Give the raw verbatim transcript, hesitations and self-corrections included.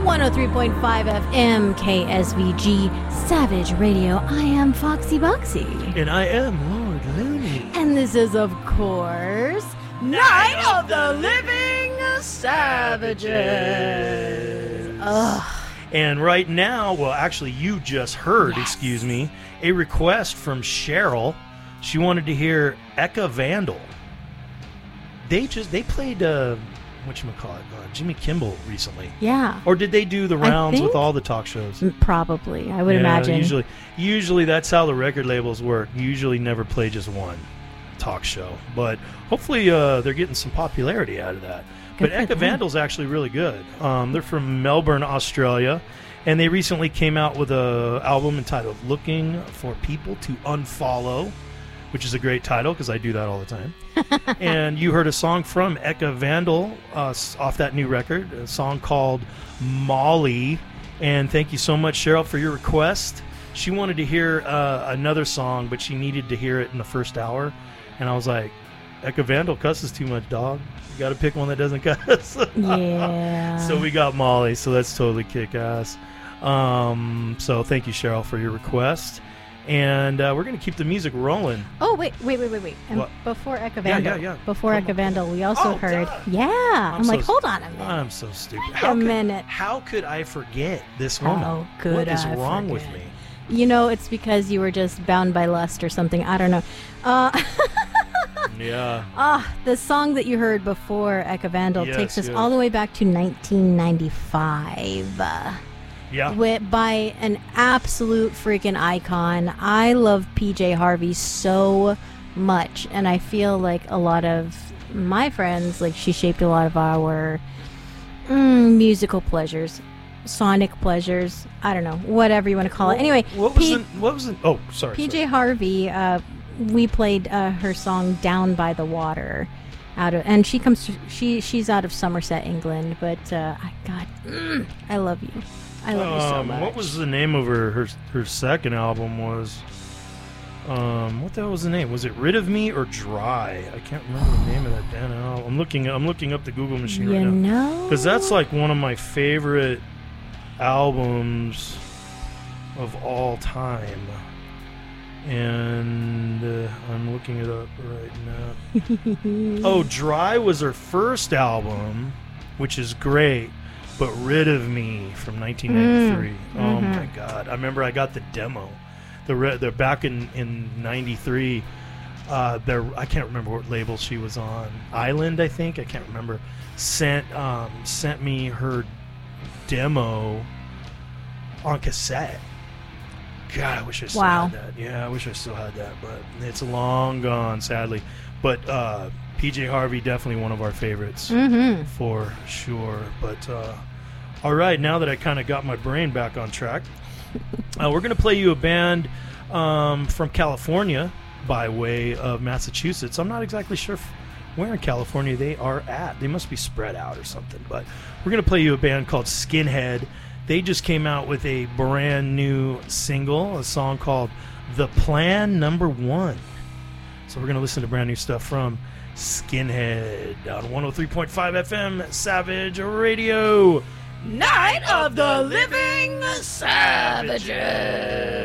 one oh three point five F M K S V G Savage Radio. I am Foxy Boxy. And I am Lord Looney. And this is, of course, Night of the Living Savages. Ugh. And right now, well, actually, you just heard, Yes. excuse me, a request from Cheryl. She wanted to hear Eka Vandal. They just, they played, uh, whatchamacallit, uh, Jimmy Kimmel recently. Yeah. Or did they do the I rounds with think- all the talk shows? Probably, I would Yeah, imagine. Usually, usually that's how the record labels work. You usually never play just one talk show. But hopefully uh, they're getting some popularity out of that. Good But for Eka them. Vandal's actually really good. Um, they're from Melbourne, Australia. And they recently came out with an album entitled Looking for People to Unfollow, which is a great title because I do that all the time. And you heard a song from Eka Vandal uh, s- off that new record, a song called Molly. And thank you so much, Cheryl, for your request. She wanted to hear uh, another song, but she needed to hear it in the first hour. And I was like, Eka Vandal cusses too much, dog. You got to pick one that doesn't cuss. Yeah. So we got Molly, so that's totally kick-ass. Um, so thank you, Cheryl, for your request. And uh, we're going to keep the music rolling. Oh, wait, wait, wait, wait, wait. And What? before Eka Yeah, Vandal, yeah, yeah. before Come Eka on. Vandal, we also Oh, heard, duh. yeah. I'm, I'm so like, s- hold on a minute. I'm so stupid. Wait How a could, minute. How could I forget this How woman? could What is I wrong with forget? me? You know, it's because you were just bound by lust or something. I don't know. Uh, Yeah. ah, the song that you heard before Eka Vandal Yes, takes us yes. all the way back to nineteen ninety-five. Uh, Yeah. with, by an absolute freaking icon. I love P J Harvey so much, and I feel like a lot of my friends, like she shaped a lot of our mm, musical pleasures, sonic pleasures. I don't know, whatever you want to call it. Anyway, What was P- the, what was the, oh, sorry. P J sorry. Harvey, uh, we played uh, her song "Down by the Water," out of, and she comes, to, she she's out of Somerset, England. But uh, I God, mm, I love you, I love you so Um, much. what was the name of her, her, her second album was, um, what the hell was the name? Was it Rid of Me or Dry? I can't remember the name of that damn album. I'm looking, I'm looking up the Google machine You right now. know, Because that's like one of my favorite albums of all time. And uh, I'm looking it up right now. Oh, Dry was her first album, which is great, but Rid of Me from nineteen ninety-three. Mm, Oh mhm. my God. I remember I got the demo. The re- the back in, in ninety-three, uh, there, I can't remember what label she was on. Island, I think. I can't remember. Sent um, sent me her demo on cassette. God, I wish I still Wow. had that. Yeah, I wish I still had that, but it's long gone, sadly. But uh, P J Harvey, definitely one of our favorites Mm-hmm. for sure. But uh, all right, now that I kind of got my brain back on track, uh, we're going to play you a band um, from California by way of Massachusetts. I'm not exactly sure if, where in California they are at. They must be spread out or something. But we're going to play you a band called Skinhead. They just came out with a brand new single, a song called The Plan Number One. So we're going to listen to brand new stuff from Skinhead on one oh three point five F M Savage Radio. Night of the Living Savages.